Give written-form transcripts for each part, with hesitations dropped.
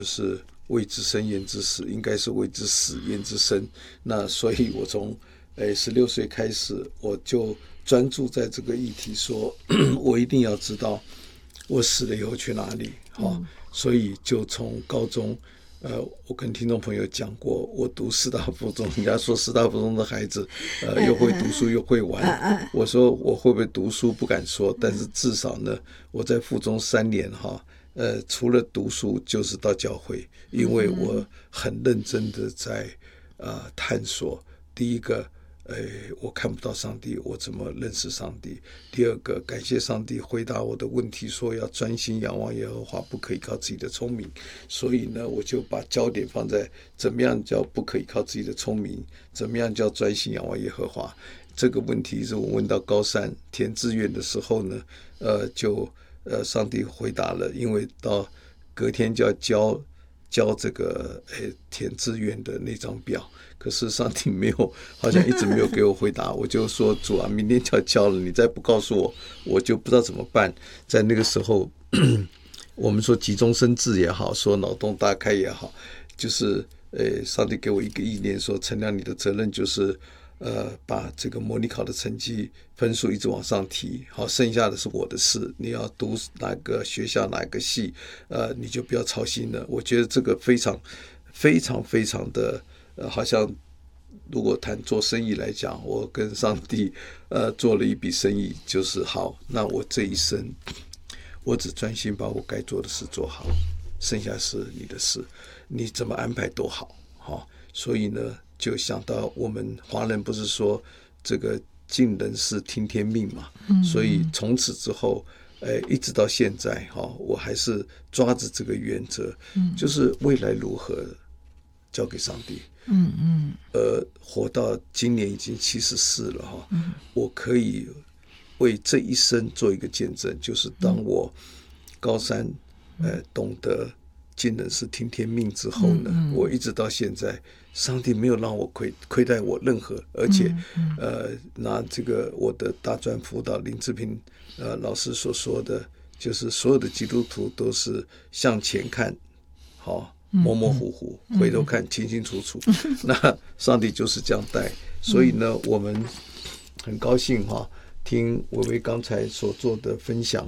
就是未知生焉知死，应该是未知死焉知生。那所以我从16岁开始，我就专注在这个议题说我一定要知道我死了以后去哪里。所以就从高中我跟听众朋友讲过，我读师大附中，人家说师大附中的孩子又会读书又会玩，我说我会不会读书不敢说，但是至少呢，我在附中3年除了读书就是到教会，因为我很认真的在探索。第一个我看不到上帝，我怎么认识上帝？第二个，感谢上帝回答我的问题，说要专心仰望耶和华，不可以靠自己的聪明。所以呢，我就把焦点放在怎么样叫不可以靠自己的聪明，怎么样叫专心仰望耶和华。这个问题是我问到高3填志愿的时候呢，上帝回答了，因为到隔天就要交这个填志愿的那张表，可是上帝好像一直没有给我回答。我就说主啊，明天就要交了，你再不告诉我，我就不知道怎么办。在那个时候我们说急中生智也好，说脑洞大开也好，就是上帝给我一个意念，说陈亮，你的责任就是把这个模拟考的成绩分数一直往上提，好，剩下的是我的事。你要读哪个学校哪个系，你就不要操心了。我觉得这个非常非常非常的好像如果谈做生意来讲，我跟上帝做了一笔生意，就是好，那我这一生我只专心把我该做的事做好，剩下是你的事，你怎么安排都好。所以呢，就想到我们华人不是说这个尽人事听天命嘛，所以从此之后一直到现在我还是抓着这个原则，就是未来如何交给上帝。活到今年已经74了我可以为这一生做一个见证，就是当我高3懂得尽人事听天命之后呢，我一直到现在，上帝没有让我亏待我任何，而且拿这个我的大专辅导林志平老师所说的，就是所有的基督徒都是向前看模模糊糊，回头看清清楚楚那上帝就是这样带。所以呢，我们很高兴听薇薇刚才所做的分享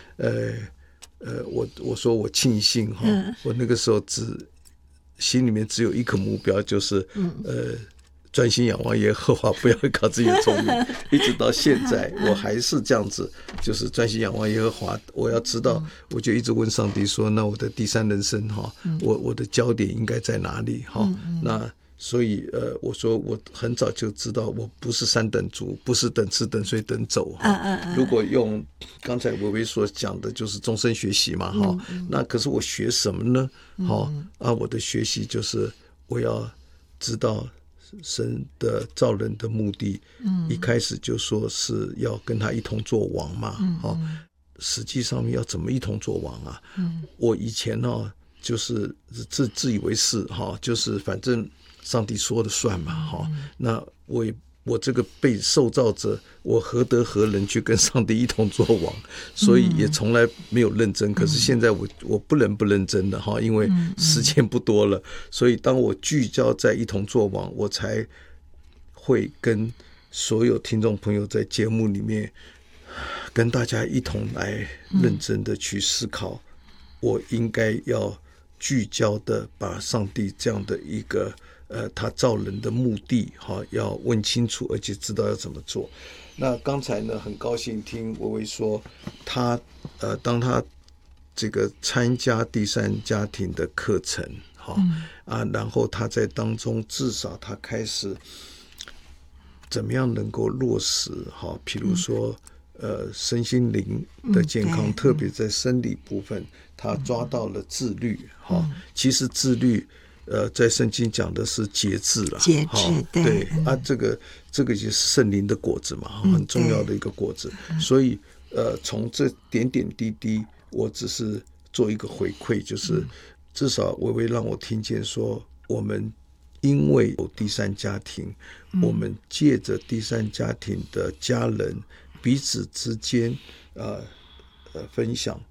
我说我庆幸我那个时候心里面只有一个目标，就是专心仰望耶和华，不要靠自己的聪明。一直到现在我还是这样子，就是专心仰望耶和华。我要知道，我就一直问上帝说，那我的第三人生我的焦点应该在哪里那所以我说我很早就知道我不是3等族，不是等吃等睡等走如果用刚才薇薇所讲的，就是终身学习嘛那可是我学什么呢我的学习就是我要知道神的造人的目的一开始就说是要跟他一同做王嘛实际上面要怎么一同做王啊我以前就是自以为是就是反正上帝说了算嘛那我这个被受造者，我何德何能去跟上帝一同做王？所以也从来没有认真。可是现在我不能不认真的因为时间不多了。所以当我聚焦在一同做王，我才会跟所有听众朋友在节目里面跟大家一同来认真的去思考，我应该要聚焦的把上帝这样的一个他造人的目的要问清楚，而且知道要怎么做。那刚才呢，很高兴听薇薇说，当他这个参加第三家庭的课程然后他在当中至少他开始怎么样能够落实譬如说身心灵的健康，特别在生理部分他抓到了自律其实自律在圣经讲的是节制啦， 节制对这个就是圣灵的果子嘛很重要的一个果子所以从这点点滴滴我只是做一个回馈，就是至少薇薇让我听见说，我们因为有第三家庭我们借着第三家庭的家人彼此之间分享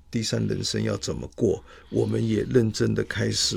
第三人生要怎么过，我们也认真的开始